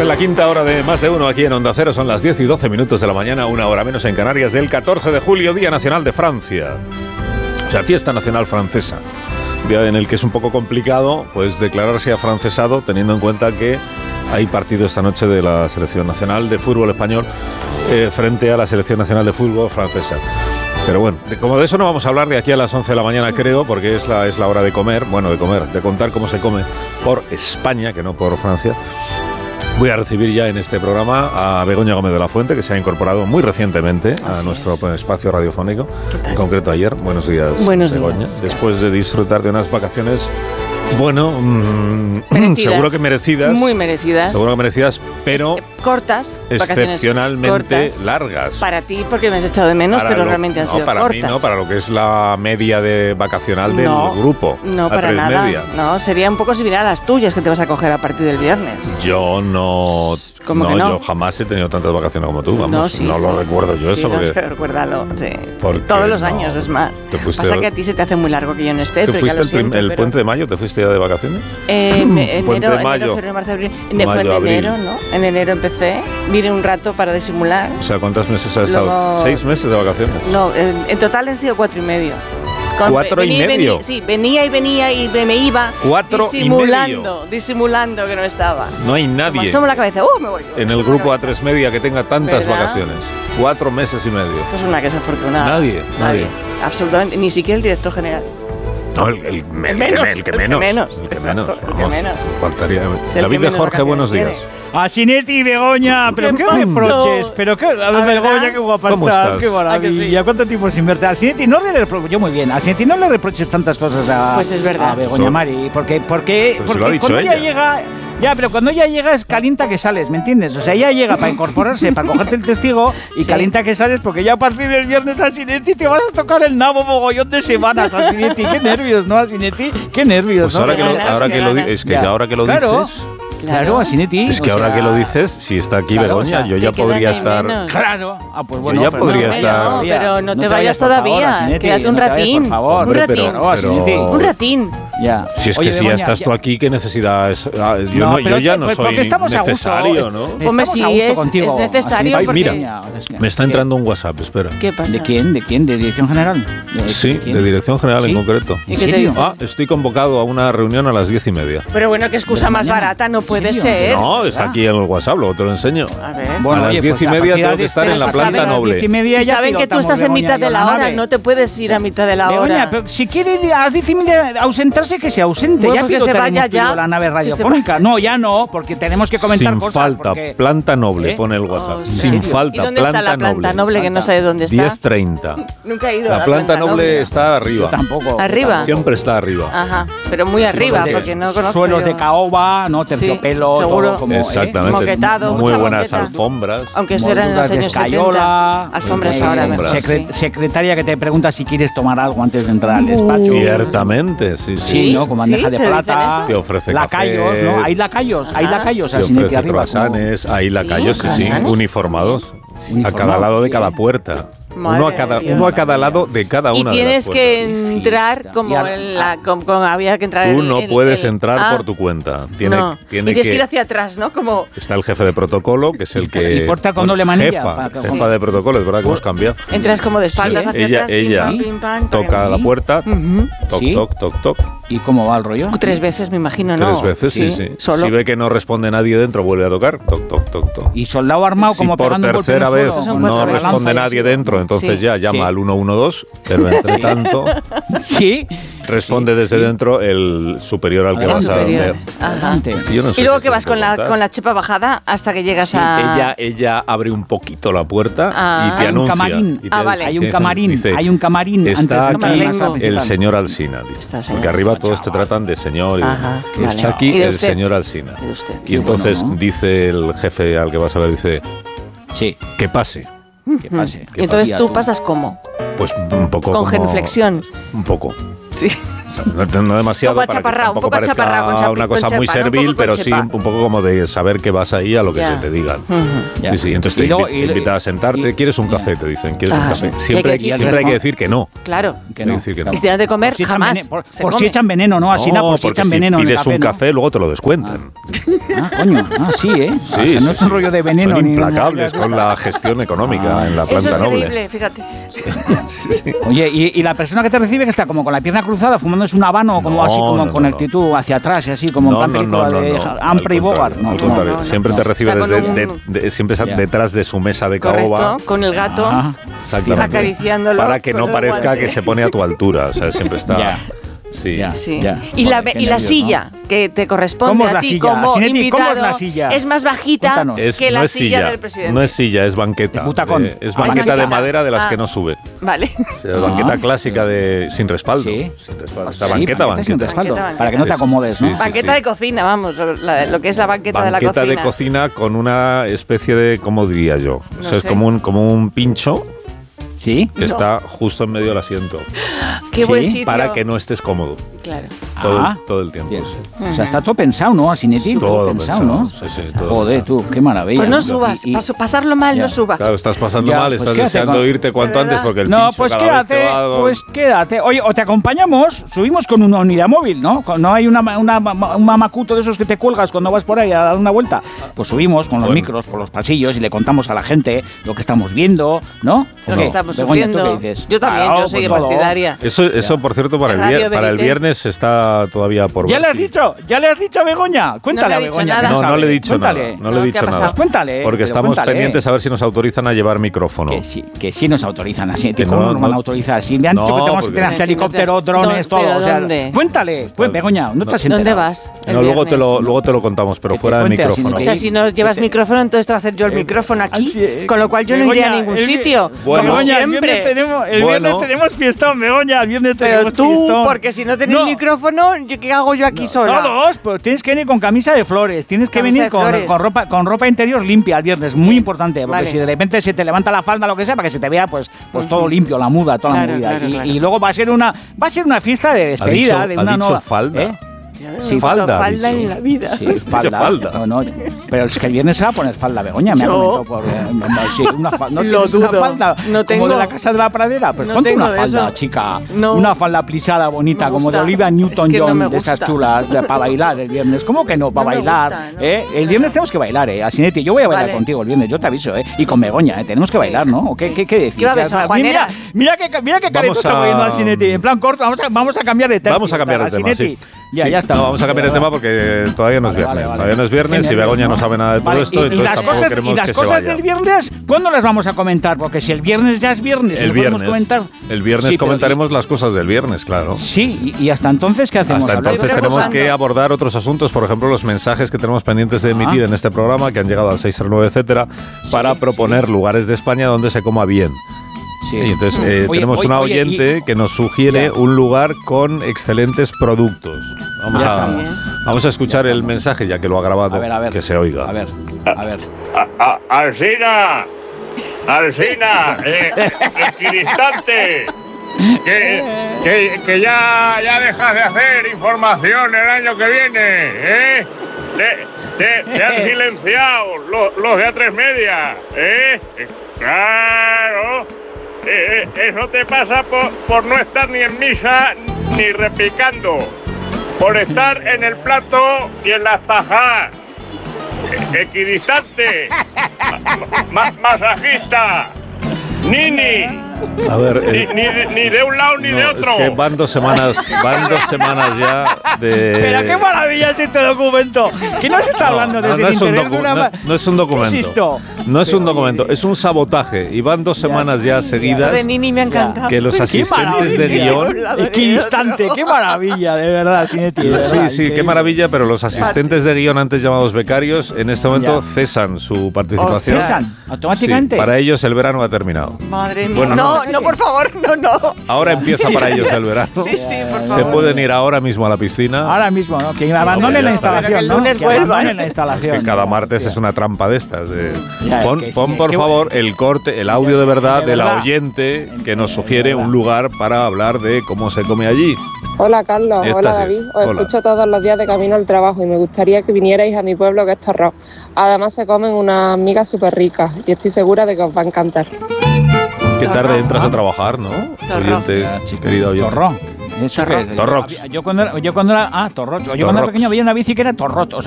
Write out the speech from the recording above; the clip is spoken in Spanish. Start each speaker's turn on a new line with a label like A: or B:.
A: en la quinta hora de Más de Uno aquí en Onda Cero. Son las 10 y 12 minutos de la mañana, una hora menos en Canarias, del 14 de julio, Día Nacional de Francia. O sea, fiesta nacional francesa. Día en el que es un poco complicado pues declararse afrancesado, teniendo en cuenta que hay partido esta noche de la Selección Nacional de Fútbol Español frente a la Selección Nacional de Fútbol Francesa. Pero bueno, como de eso no vamos a hablar de aquí a las 11 de la mañana, creo, porque es la hora de comer, de contar cómo se come por España, que no por Francia. Voy a recibir ya en este programa a Begoña Gómez de la Fuente, que se ha incorporado muy recientemente a nuestro espacio radiofónico, en concreto ayer. Buenos días, Begoña. Después de disfrutar de unas vacaciones, bueno, seguro que merecidas.
B: Muy merecidas.
A: Seguro que merecidas, pero
B: cortas.
A: Excepcionalmente
B: cortas,
A: largas.
B: Para ti, porque me has echado de menos, pero realmente han sido
A: cortas. Para mí no, para lo que es la media vacacional del grupo.
B: No, para nada. Media. No, sería un poco similar a las tuyas que te vas a coger a partir del viernes.
A: Yo no.
B: ¿Cómo que no?
A: Yo jamás he tenido tantas vacaciones como tú, vamos. No lo recuerdo yo eso.
B: Porque recuérdalo, sí. Todos los años, es más. Pasa que a ti se te hace muy largo que yo no esté.
A: ¿Te fuiste el puente de mayo? ¿Te fuiste ya de vacaciones?
B: Enero, febrero, marzo, abril. Fue en enero, ¿no? En enero empecé. Vine un rato para disimular.
A: O sea, ¿cuántos meses has estado? 6 meses de vacaciones.
B: No, en total han sido 4 y medio.
A: 4 y medio.
B: Sí, venía y me iba
A: 4
B: disimulando que no estaba.
A: No hay nadie.
B: Me asomo la cabeza, me voy.
A: En el grupo A3 Media que tenga tantas vacaciones. 4 meses y medio.
B: Pues una que es afortunada.
A: Nadie.
B: Absolutamente, ni siquiera el director general.
A: No, el que menos. Faltaría. David de Jorge, buenos días.
C: A Sinetti y Begoña, pero qué reproches, Begoña, qué guapa estás, qué maravilla. ¿Cuánto tiempo sin verte? A Sinetti no le reproches, yo muy bien, a Sinetti no le reproches tantas cosas
B: pues es verdad.
C: A Begoña Mari, porque cuando ella llega, pero cuando ella llega es calienta que sales, ¿me entiendes? O sea, ella llega para incorporarse, para cogerte el testigo y calienta que sales porque ya a partir del viernes a Sinetti te vas a tocar el nabo mogollón de semanas a Sinetti. Qué nervios, ¿no? A Sinetti, qué nervios,
A: pues
C: ¿no?
A: Ahora que lo dices...
C: Claro, a Sinetti.
A: Es que ahora que lo dices, si está aquí Begoña, yo ya podría estar...
C: Claro.
A: Pues bueno, yo ya podría estar...
B: Pero no te vayas todavía, quédate un ratín.
C: Por favor.
B: Un ratín.
C: Ya.
A: Si es que si ya estás tú aquí, ¿qué necesidad es? Yo ya no soy necesario, ¿no?
B: Hombre, sí, es necesario porque...
A: Mira, me está entrando un WhatsApp, espera.
B: ¿Qué pasa?
C: ¿De quién? ¿De Dirección General?
A: Sí, de Dirección General en concreto.
B: ¿Y qué te dice?
A: Estoy convocado a una reunión a las 10:30.
B: Pero bueno, qué excusa más barata, no puede ser.
A: No, está aquí en el WhatsApp, luego te lo enseño.
B: A ver.
A: Bueno, a las 10:30 tengo que estar en la planta noble.
B: Si saben que tú estás en mitad de la hora, no te puedes ir a mitad de la hora.
C: Begoña, pero si quiere a las 10:30 ausentarse, que se ausente.
B: Bueno, ya pilotaremos
C: la nave radiofónica. No, ya no, porque tenemos que comentar cosas.
A: Sin falta, planta noble, pone el WhatsApp. Sin falta,
B: planta noble. ¿Y dónde está la planta noble que no sé dónde está?
A: 10:30.
B: Nunca he ido a
A: la planta noble. Está arriba.
C: Yo tampoco.
B: ¿Arriba?
A: Siempre está arriba.
B: Ajá, pero muy arriba, porque no conozco.
C: Suelos de caoba, ¿no? Terciopelo,
B: seguro.
C: Como,
A: exactamente.
B: Moquetado,
A: muy buenas alfombras.
B: Aunque eso era en los años 70. Alfombras ahora.
C: Secretaria que te pregunta si quieres tomar algo antes de entrar al despacho.
A: Ciertamente, sí.
C: Sí, ¿no? Con bandeja de plata.
A: Te ofrece
C: lacayos,
A: café.
C: ¿no? Hay lacayos.
A: Te ofrece croissants, hay lacayos, sí, uniformados. A cada lado de cada puerta. Uno a cada lado de cada una de las puertas.
B: Y tienes que entrar como había que entrar.
A: Tú no puedes entrar por tu cuenta. Tienes
B: que ir hacia atrás, ¿no? Como
A: está el jefe de protocolo, que es el que...
C: ¿Importa con doble manilla?
A: Jefa de protocolo, es verdad que hemos cambiado.
B: Entras como de espaldas hacia atrás.
A: Ella toca la puerta, toc.
C: ¿Y cómo va el rollo?
B: 3 veces, me imagino, ¿no?
A: 3 veces, sí.
B: Solo.
A: Si ve que no responde nadie dentro, vuelve a tocar, toc.
C: ¿Y soldado armado como pegando un golpe?
A: Si por tercera vez no responde nadie dentro, entonces ya llama al 112, pero entre tanto responde desde dentro el superior al que vas a ver.
B: Es que yo no sé. Y luego que vas con la chepa bajada hasta que llegas a...
A: Ella abre un poquito la puerta y te anuncia.
C: Hay un camarín.
A: Está aquí el señor Alsina. Porque arriba todos te tratan de señor. Está aquí el señor Alsina. Y entonces dice el jefe al que vas a ver, dice, que pase.
C: Que pase.
B: Y entonces tú pasas ¿cómo?
A: Pues un poco
B: con genuflexión.
A: Un poco.
B: Sí.
A: No demasiado,
B: para que tampoco parezca
A: una cosa muy servil, pero sí un poco como de saber que vas ahí a lo que se te digan. Sí, entonces te invitan a sentarte. ¿Quieres un café? Te dicen, ¿quieres un café? Siempre hay que decir que no.
B: Claro.
A: Que no. Y si
B: te dan de comer, jamás.
C: Por si echan veneno, ¿no? Así por si echan veneno en el café.
A: Si pides un café, luego te lo descuentan.
C: Coño. Sí, ¿eh? Sí, no es un rollo de veneno.
A: Son implacables con la gestión económica en la planta noble.
B: Eso es increíble, fíjate.
C: Oye, ¿y la persona que te recibe que está como con la pierna cruzada, fumándose un habano, como así, como con actitud hacia atrás y así, como en plan película de Humphrey Bogart?
A: Al contrario, siempre te recibe siempre detrás de su mesa de caoba.
B: Correcto, con el gato, acariciándolo.
A: Para que no parezca que se pone a tu altura, o sea, siempre está... Sí.
B: Y la silla que te corresponde a ti como invitado,
C: ¿cómo es la silla?
B: Es más bajita que la silla del presidente.
A: No es silla, es banqueta. Es banqueta de madera de las que no sube.
B: Vale.
A: Es banqueta clásica sin respaldo.
C: Sí.
A: Sin respaldo. Esta banqueta.
C: Sin respaldo. Para que no te acomodes, ¿no?
B: Banqueta de cocina, vamos, lo que es la banqueta de la cocina.
A: Banqueta de cocina con una especie de, ¿cómo diría yo? O sea, es como un pincho.
C: ¿Sí?
A: Que está justo en medio del asiento.
B: Qué buen sitio.
A: Para que no estés cómodo.
B: Claro.
A: Todo el tiempo. Sí.
C: O sea, está todo pensado, ¿no? Asinetti, todo pensado, ¿no?
A: Sí,
C: joder, tú, qué maravilla.
B: Pues no subas, pasarlo mal, no subas.
A: Claro, estás pasando mal, estás deseando irte cuanto antes porque el pincho
C: pues quédate. Oye, o te acompañamos, subimos con una unidad móvil, ¿no? No hay un mamacuto de esos que te cuelgas cuando vas por ahí a dar una vuelta. Pues subimos con los micros por los pasillos y le contamos a la gente lo que estamos viendo, ¿no?
B: Lo que estamos sufriendo.
C: ¿Tú qué dices?
B: Yo también, yo soy partidaria.
A: Eso por cierto, para el viernes está todavía por ver.
C: ¿Ya le has dicho a Begoña? Cuéntale a Begoña.
A: No le he dicho nada. No le he dicho nada.
C: Pues cuéntale.
A: Porque estamos pendientes a ver si nos autorizan a llevar micrófono.
C: Que sí nos autorizan así. ¿Cómo nos van a autorizar? Si me han dicho que tenemos que tener hasta helicóptero, drones, todo. Cuéntale. Pues Begoña, no te has enterado.
B: ¿Dónde vas?
A: Luego te lo contamos, pero fuera de micrófono.
B: O sea, si no llevas micrófono, entonces te voy a hacer yo el micrófono aquí. Con lo cual yo no iré a ningún sitio. Como siempre.
C: El viernes tenemos fiestón, Begoña. El viernes tenemos fiestón.
B: Pero tú, porque si no tenéis micrófono, ¿qué hago yo aquí sola?
C: Todos, pues tienes que venir con camisa de flores. Tienes que venir con ropa interior limpia el viernes. Muy importante, porque si de repente se te levanta la falda, lo que sea, para que se te vea, pues todo limpio, la muda, toda la movida. Y luego va a ser una fiesta de despedida de una nueva.
A: Falda.
B: Sí, falda en la vida.
C: Sí, falda. No, pero es que el viernes se va a poner falda, Begoña. Me ha comentado una falda. ¿No tienes una falda como de la Casa de la Pradera? Pues ponte una falda, chica. Una falda plisada bonita, como de Olivia Newton-John, de esas chulas, para bailar el viernes. ¿Cómo que no? Para bailar. El viernes tenemos que bailar, Asinetti. Yo voy a bailar contigo el viernes, yo te aviso, Y con Begoña, tenemos que bailar, ¿no? ¿O qué decís? Mira qué careta está poniendo Asinetti. En plan corto, vamos a cambiar de tema.
A: Vamos a cambiar de tema, sí.
C: Ya está.
A: No, vamos a cambiar de tema porque todavía no es viernes. Todavía no es viernes y Begoña no sabe nada de todo esto.
C: Y las cosas del viernes, ¿cuándo las vamos a comentar? Porque si el viernes ya es viernes,
A: el viernes comentaremos las cosas del viernes, claro.
C: Sí, y hasta entonces, ¿qué hacemos?
A: Hasta entonces tenemos que abordar otros asuntos, por ejemplo, los mensajes que tenemos pendientes de emitir en este programa, que han llegado al 609, etcétera, para proponer lugares de España donde se coma bien. Sí. Y entonces tenemos una oyente que nos sugiere un lugar con excelentes productos. Vamos a escuchar el mensaje, ya que lo ha grabado, a ver, que se oiga.
C: A ver.
D: Alsina, equidistante, que ya dejas de hacer información el año que viene, Te han silenciado los de A3 Media, Claro. Eso te pasa por no estar ni en misa ni repicando, por estar en el plato y en las tajas. Equidistante, masajista, nini.
A: A ver,
D: ni de un lado ni de otro.
A: Es que van dos semanas ya de...
C: Pero qué maravilla es este documento. ¿Qué nos está hablando desde
A: no es un documento.
C: Insisto.
A: No es un documento, es un sabotaje. Y van 2 semanas ya seguidas.
B: De Nini me ha encantado.
A: Que los asistentes de guión...
C: Equidistante, qué maravilla, de verdad, Sinetti.
A: Sí, qué maravilla, pero los asistentes de guión, antes llamados becarios, en este momento cesan su participación.
C: ¿Cesan? ¿Automáticamente?
A: Sí, para ellos el verano ha terminado.
B: Madre mía. Bueno, no, por favor, no.
A: Ahora empieza para ellos el verano.
B: Sí, por favor.
A: Se pueden ir ahora mismo a la piscina.
C: Ahora mismo, ¿no? Que abandonen la instalación, ¿no? Que abandonen la instalación.
A: Es que cada martes es una trampa de estas. Pon por favor el audio de verdad de la oyente que nos sugiere un lugar para hablar de cómo se come allí.
E: Hola Carlos, hola David, os escucho todos los días de camino al trabajo y me gustaría que vinierais a mi pueblo que es Torrón. Además se comen unas migas súper ricas y estoy segura de que os va a encantar.
A: Qué tarde entras a trabajar, ¿no? Oyente, querido oyente.
C: Torrón.
A: Torrox.
C: Yo cuando era pequeño había una bici que era Torrot. O sea,